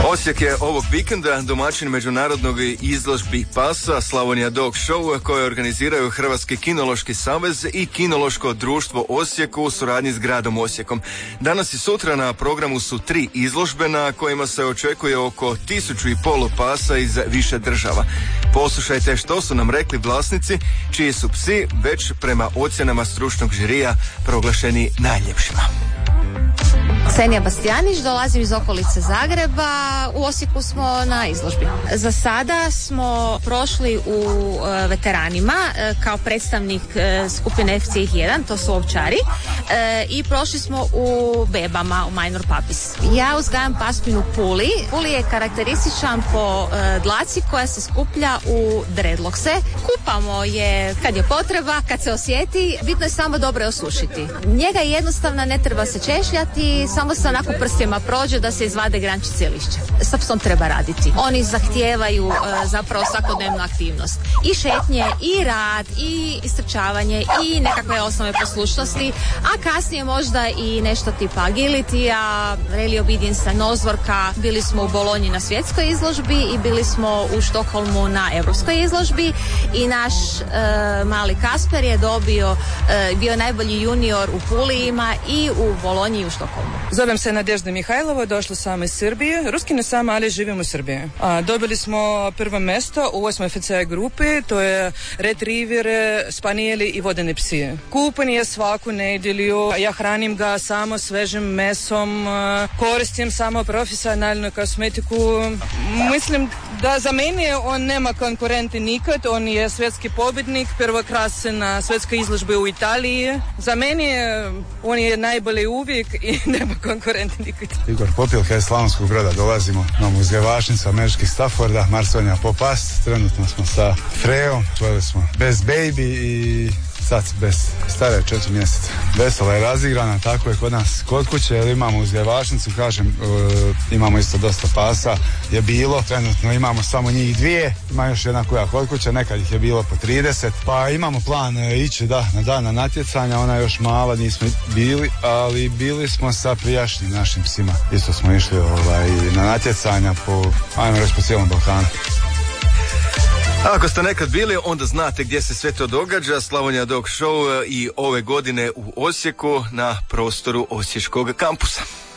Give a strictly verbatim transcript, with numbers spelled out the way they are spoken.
Osijek je ovog vikenda domaćin međunarodnog izložbi pasa Slavonija Dog Show koje organiziraju Hrvatski kinološki savez i Kinološko društvo Osijek u suradnji s gradom Osijekom. Danas i sutra na programu su tri izložbe na kojima se očekuje oko tisuću i pol pasa iz više država. Poslušajte što su nam rekli vlasnici čiji su psi već prema ocjenama stručnog žirija proglašeni najljepšima. Ksenija Bastijanić, dolazim iz okolice Zagreba, u Osijeku smo na izložbi. Za sada smo prošli u e, veteranima e, kao predstavnik e, skupine F C jedan, to su ovčari, e, i prošli smo u bebama, u Minor Puppies. Ja uzgajam pasminu Puli. Puli je karakterističan po e, dlaci koja se skuplja u dreadlockse. Kupamo je kad je potreba, kad se osjeti, bitno je samo dobro je osušiti. Njega je jednostavna, ne treba se češljati, samo se onako prstima prođe da se izvade grančice i lišće. Sa psom treba raditi. Oni zahtijevaju e, zapravo svakodnevnu aktivnost. I šetnje, i rad, i istrčavanje, i nekakve osnove poslušnosti, a kasnije možda i nešto tipa agility-a, rally obedience, nozvorka. Bili smo u Bolonji na svjetskoj izložbi i bili smo u Štokholmu na europskoj izložbi i naš e, mali Kasper je dobio, e, bio najbolji junior u Pulijima i u Bolonji i u Štokholmu. Zovem se Nadežda Mihajlova, došla sam iz Srbije. Ruski ne sam, ali živim u Srbiji. A, dobili smo prvo mjesto u osmoj F C A grupi, to je retrivere, spanijeli i vodene psi. Kupan je svaku nedjelju, ja hranim ga samo svežim mesom, koristim samo profesionalnu kosmetiku. Mislim da za mene on nema konkurente nikad, on je svjetski pobjednik, prvokrasni na svjetskoj izložbi u Italiji. Za mene on je najbolji uvijek i nema konkurenti nikad. Igor Popilka iz Slavonskog Broda, dolazimo, imamo uzgajivačnicu američkih Stafforda, Marsonija Popast, trenutno smo sa Frejom, tvojili smo bez baby i sad bez stare četiri mjeseca. Vesela je razigrana, tako je kod nas kod kuće, jer imamo uzgajivačnicu, kažem, uh, imamo isto dosta pasa, je bilo, trenutno imamo samo njih dvije, ima još jedna koja kod kuće, nekad ih je bilo po trideset, pa imamo plan uh, ići da, na dana natjecanja, ona je još mala, nismo bili, ali bili smo sa prijašnjim našim psima, isto smo išli ovaj, na natjecanja po, ajmo reći, po cijelom Balkanu. A ako ste nekad bili, onda znate gdje se sve to događa. Slavonija Dog Show i ove godine u Osijeku na prostoru Osječkog kampusa.